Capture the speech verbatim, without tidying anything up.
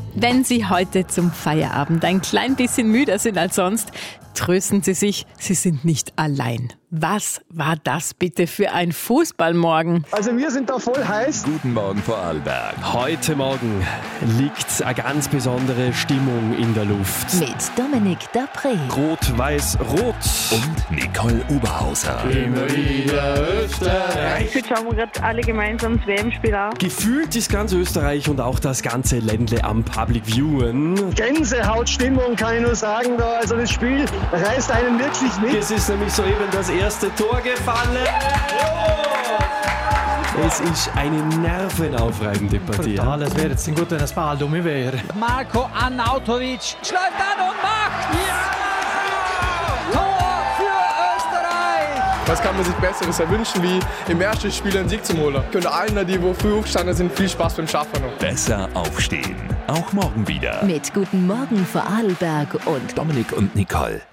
Wenn Sie heute zum Feierabend ein klein bisschen müder sind als sonst, trösten Sie sich, Sie sind nicht allein. Was war das bitte für ein Fußballmorgen? Also wir sind da voll heiß. Guten Morgen, Vorarlberg. Heute Morgen liegt eine ganz besondere Stimmung in der Luft. Mit Dominik Dapré. Rot-Weiß-Rot. Und Nicole Oberhauser. Immer wieder Österreich. Jetzt schauen wir gerade alle gemeinsam das W M-Spiel an. Gefühlt ist ganz Österreich und auch das ganze Ländle am Public Viewen. Gänsehautstimmung kann ich nur sagen. Da. Also das Spiel reißt einen wirklich mit. Es ist nämlich soeben das erste Tor gefallen. Es ist eine nervenaufreibende Partie. Total, es wäre jetzt ein guter Ball dumm wäre. Marko Arnautovic schlägt an und macht! Ja! Tor für Österreich! Was kann man sich Besseres erwünschen, wie im ersten Spiel einen Sieg zu holen? Ich könnte allen, die wo früh hochstanden sind, viel Spaß beim Schaffen. Besser aufstehen. Auch morgen wieder. Mit Guten Morgen Vorarlberg und Dominik und Nicole.